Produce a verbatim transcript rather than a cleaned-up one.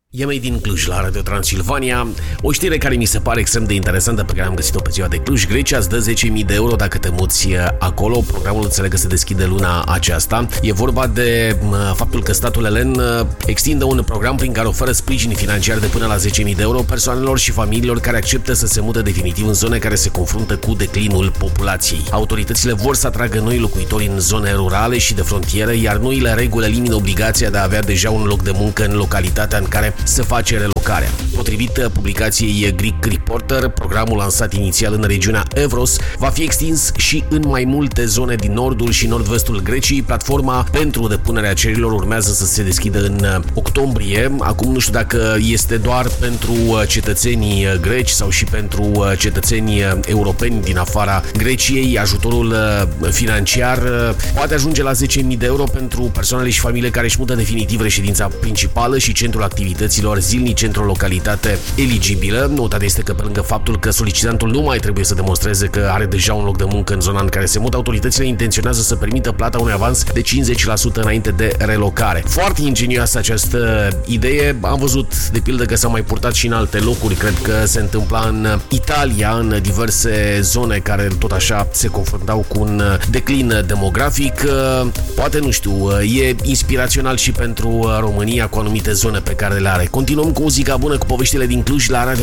E mai din Cluj, la Radio Transilvania. O știre care mi se pare extrem de interesantă, pe care am găsit-o pe ziua de Cluj. Grecia îți dă zece mii de euro dacă te muți acolo. Programul înțeleg că se deschide luna aceasta. E vorba de faptul că statul elen extinde un program prin care oferă sprijin financiar de până la zece mii de euro persoanelor și familiilor care acceptă să se mute definitiv în zone care se confruntă cu declinul populației. Autoritățile vor să atragă noi locuitori în zone rurale și de frontieră, iar noile reguli elimină obligația de a avea deja un loc de muncă în localitatea în care se face relocarea. Potrivit publicației Greek Reporter, programul lansat inițial în regiunea Evros va fi extins și în mai multe zone din nordul și nord-vestul Greciei. Platforma pentru depunerea cererilor urmează să se deschidă în octombrie. Acum nu știu dacă este doar pentru cetățenii greci sau și pentru cetățenii europeni din afara Greciei. Ajutorul financiar poate ajunge la zece mii de euro pentru persoanele și familiile care își mută definitiv reședința principală și centrul activităților zilnice într-o localitate eligibilă. Notat este că pe lângă faptul că solicitantul nu mai trebuie să demonstreze că are deja un loc de muncă în zona în care se mută, autoritățile intenționează să permită plata unui avans de cincizeci la sută înainte de relocare. Foarte ingenioasă această idee. Am văzut de pildă că s-a mai purtat și în alte locuri. Cred că se întâmpla în Italia, în diverse zone care tot așa se confruntau cu un declin demografic. Poate, nu știu, e inspirațional și pentru România cu anumite zone pe care le are. Continuăm cu muzica bună, cu poveștile din Cluj la Radio